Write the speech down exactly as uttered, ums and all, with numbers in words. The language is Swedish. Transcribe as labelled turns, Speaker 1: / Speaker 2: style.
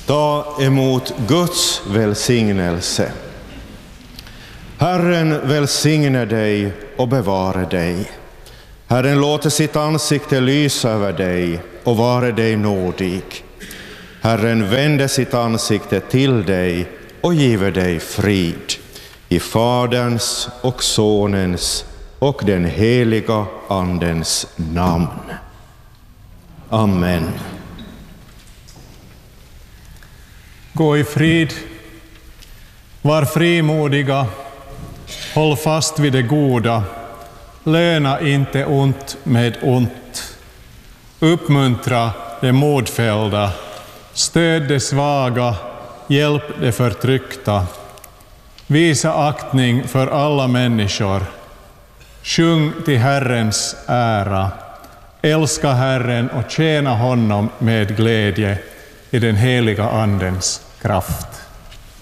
Speaker 1: Ta emot Guds välsignelse. Herren välsigne dig och bevare dig. Herren låter sitt ansikte lysa över dig och vare dig nådig. Herren vänder sitt ansikte till dig och giver dig frid. I Faderns och Sonens och den heliga Andens namn. Amen.
Speaker 2: Gå i frid, var frimodiga, håll fast vid det goda, löna inte ont med ont. Uppmuntra det modfällda, stöd det svaga, hjälp det förtryckta. Visa aktning för alla människor. Sjung till Herrens ära. Älska Herren och tjäna honom med glädje i den heliga Andens kraft.